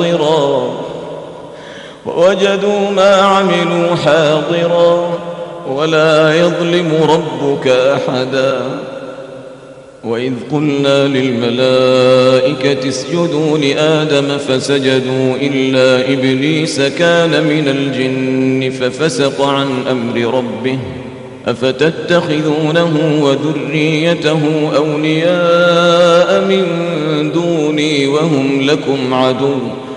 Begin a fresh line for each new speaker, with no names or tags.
ووجدوا ما عملوا حاضرا ولا يظلم ربك أحدا. وإذ قلنا للملائكة اسجدوا لآدم فسجدوا إلا إبليس كان من الجن ففسق عن أمر ربه أفتتخذونه وذريته أولياء من دوني وهم لكم عدو